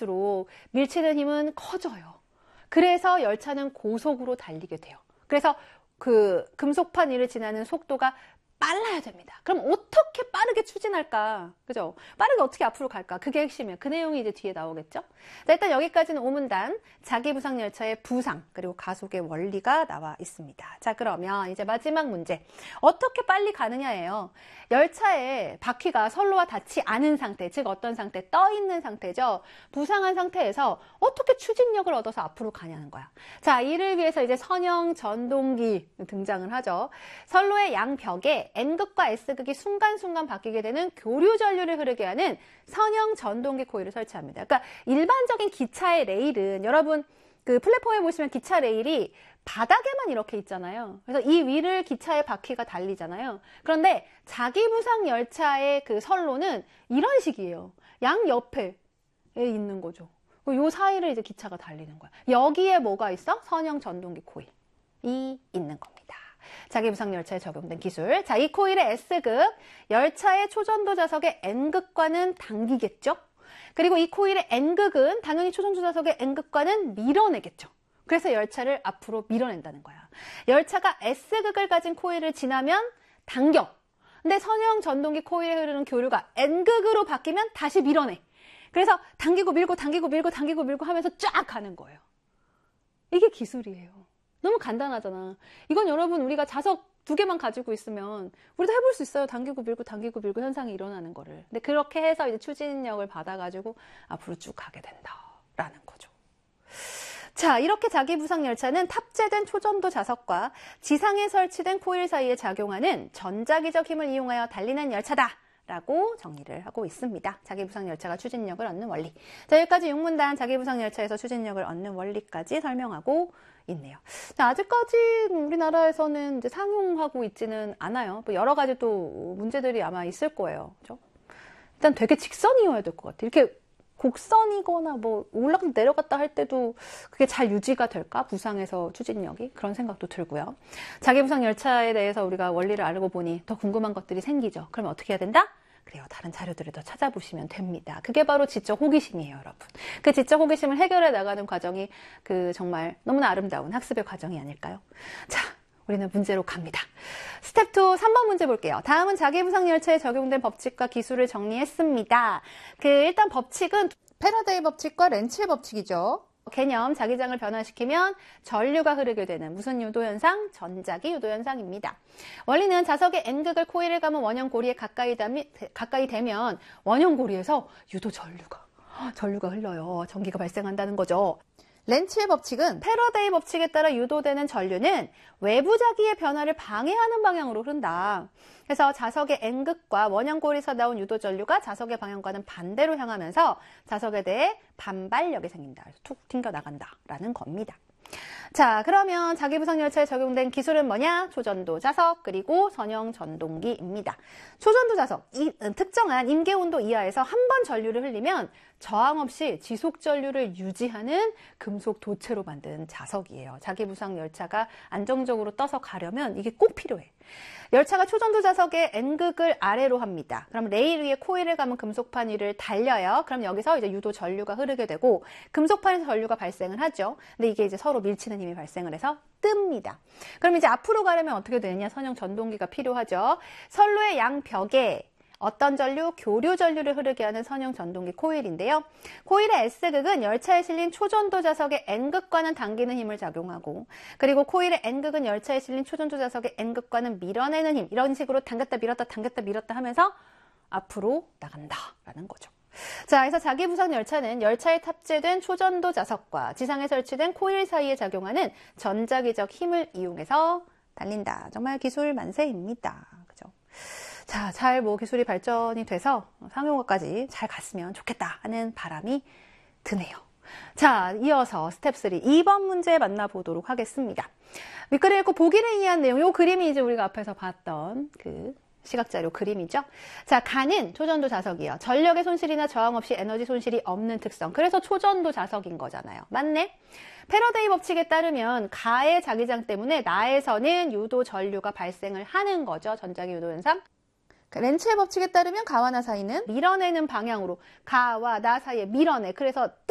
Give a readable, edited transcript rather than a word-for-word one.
갈수록 밀치는 힘은 커져요. 그래서 열차는 고속으로 달리게 돼요. 그래서 그 금속판 위를 지나는 속도가 빨라야 됩니다. 그럼 어떻게 빠르게 추진할까? 그죠? 빠르게 어떻게 앞으로 갈까? 그게 핵심이에요. 그 내용이 이제 뒤에 나오겠죠? 자, 일단 여기까지는 오문단, 자기부상 열차의 부상, 그리고 가속의 원리가 나와 있습니다. 자, 그러면 이제 마지막 문제. 어떻게 빨리 가느냐예요. 열차의 바퀴가 선로와 닿지 않은 상태, 즉 어떤 상태? 떠 있는 상태죠. 부상한 상태에서 어떻게 추진력을 얻어서 앞으로 가냐는 거야. 자, 이를 위해서 이제 선형 전동기 등장을 하죠. 선로의 양벽에 N극과 S극이 순간순간 바뀌게 되는 교류 전류를 흐르게 하는 선형 전동기 코일을 설치합니다. 그러니까 일반적인 기차의 레일은 여러분 그 플랫폼에 보시면 기차 레일이 바닥에만 이렇게 있잖아요. 그래서 이 위를 기차의 바퀴가 달리잖아요. 그런데 자기부상 열차의 그 선로는 이런 식이에요. 양 옆에 있는 거죠. 요 사이를 이제 기차가 달리는 거야. 여기에 뭐가 있어? 선형 전동기 코일이 있는 겁니다. 자기부상 열차에 적용된 기술. 자, 이 코일의 S극, 열차의 초전도 좌석의 N극과는 당기겠죠? 그리고 이 코일의 N극은 당연히 초전도 좌석의 N극과는 밀어내겠죠. 그래서 열차를 앞으로 밀어낸다는 거야. 열차가 S극을 가진 코일을 지나면 당겨. 근데 선형 전동기 코일에 흐르는 교류가 N극으로 바뀌면 다시 밀어내. 그래서 당기고 밀고 당기고 밀고 당기고 밀고 하면서 쫙 가는 거예요. 이게 기술이에요. 너무 간단하잖아. 이건 여러분 우리가 좌석 2개만 가지고 있으면 우리도 해볼 수 있어요. 당기고 밀고 현상이 일어나는 거를. 근데 그렇게 해서 이제 추진력을 받아가지고 앞으로 쭉 가게 된다라는 거죠. 자, 이렇게 자기부상 열차는 탑재된 초전도 좌석과 지상에 설치된 코일 사이에 작용하는 전자기적 힘을 이용하여 달리는 열차다. 라고 정리를 하고 있습니다. 자기부상 열차가 추진력을 얻는 원리. 자, 여기까지 6문단 자기부상 열차에서 추진력을 얻는 원리까지 설명하고 있네요. 자, 아직까지 우리나라에서는 이제 상용하고 있지는 않아요. 뭐 여러 가지 또 문제들이 아마 있을 거예요. 그죠? 일단 되게 직선이어야 될 것 같아요. 이렇게 곡선이거나 뭐 올라갔다 내려갔다 할 때도 그게 잘 유지가 될까? 부상에서 추진력이? 그런 생각도 들고요. 자기부상 열차에 대해서 우리가 원리를 알고 보니 더 궁금한 것들이 생기죠. 그러면 어떻게 해야 된다? 그래요. 다른 자료들을 더 찾아보시면 됩니다. 그게 바로 지적 호기심이에요, 여러분. 그 지적 호기심을 해결해 나가는 과정이 그 정말 너무나 아름다운 학습의 과정이 아닐까요? 자, 우리는 문제로 갑니다. 스텝 2, 3번 문제 볼게요. 다음은 자기부상 열차에 적용된 법칙과 기술을 정리했습니다. 일단 법칙은 패러데이 법칙과 렌츠의 법칙이죠. 개념, 자기장을 변화시키면 전류가 흐르게 되는 무슨 유도현상? 전자기 유도현상입니다. 원리는 자석의 N극을 코일을 감은 원형고리에 가까이 되면 원형고리에서 유도 전류가 흘러요. 전기가 발생한다는 거죠. 렌츠의 법칙은 패러데이 법칙에 따라 유도되는 전류는 외부 자기의 변화를 방해하는 방향으로 흐른다. 그래서 자석의 N극과 원형고리에서 나온 유도 전류가 자석의 방향과는 반대로 향하면서 자석에 대해 반발력이 생긴다. 그래서 툭 튕겨나간다라는 겁니다. 자, 그러면 자기부상 열차에 적용된 기술은 뭐냐? 초전도 자석 그리고 선형 전동기입니다. 초전도 자석, 특정한 임계온도 이하에서 한 번 전류를 흘리면 저항 없이 지속 전류를 유지하는 금속 도체로 만든 자석이에요. 자기부상 열차가 안정적으로 떠서 가려면 이게 꼭 필요해. 열차가 초전도 자석의 N극을 아래로 합니다. 그럼 레일 위에 코일을 감은 금속판 위를 달려요. 그럼 여기서 이제 유도 전류가 흐르게 되고 금속판에서 전류가 발생을 하죠. 근데 이게 이제 서로 밀치는 힘이 발생을 해서 뜹니다. 그럼 이제 앞으로 가려면 어떻게 되느냐? 선형 전동기가 필요하죠. 선로의 양벽에 어떤 전류? 교류 전류를 흐르게 하는 선형 전동기 코일인데요. 코일의 S극은 열차에 실린 초전도 자석의 N극과는 당기는 힘을 작용하고, 그리고 코일의 N극은 열차에 실린 초전도 자석의 N극과는 밀어내는 힘, 이런 식으로 당겼다 밀었다 하면서 앞으로 나간다라는 거죠. 자, 그래서 자기부상 열차는 열차에 탑재된 초전도 자석과 지상에 설치된 코일 사이에 작용하는 전자기적 힘을 이용해서 달린다. 정말 기술 만세입니다. 그죠? 자, 잘 기술이 발전이 돼서 상용화까지 잘 갔으면 좋겠다 하는 바람이 드네요. 자, 이어서 스텝 3, 2번 문제 만나보도록 하겠습니다. 윗글을 읽고 보기를 이해한 내용, 이 그림이 이제 우리가 앞에서 봤던 그 시각자료 그림이죠. 자, 가는 초전도 자석이요. 전력의 손실이나 저항 없이 에너지 손실이 없는 특성. 그래서 초전도 자석인 거잖아요. 맞네? 패러데이 법칙에 따르면 가의 자기장 때문에 나에서는 유도 전류가 발생을 하는 거죠. 전자기 유도 현상. 렌츠의 법칙에 따르면 가와 나 사이는 밀어내는 방향으로 가와 나 사이에 밀어내. 그래서